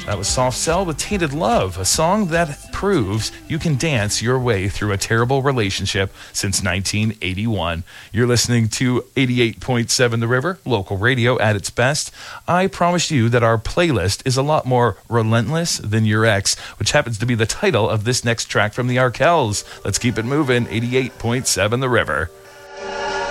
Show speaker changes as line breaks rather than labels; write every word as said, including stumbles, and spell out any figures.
That was Soft Cell with Tainted Love, a song that proves you can dance your way through a terrible relationship since nineteen eighty-one. You're listening to eighty-eight point seven The River, local radio at its best. I promise you that our playlist is a lot more relentless than your ex, which happens to be the title of this next track from the Arkells. Let's keep it moving, eighty-eight point seven The River.